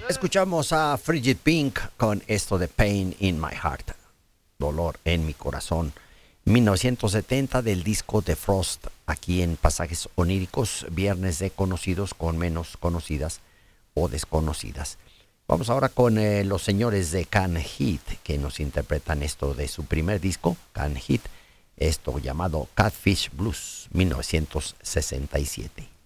Escuchamos a Frigid Pink con esto de Pain in My Heart, dolor en mi corazón. 1970 del disco de Frost, aquí en Pasajes Oníricos, viernes de conocidos con menos conocidas o desconocidas. Vamos ahora con los señores de Can Heat, que nos interpretan esto de su primer disco, Can Heat, esto llamado Catfish Blues, 1967.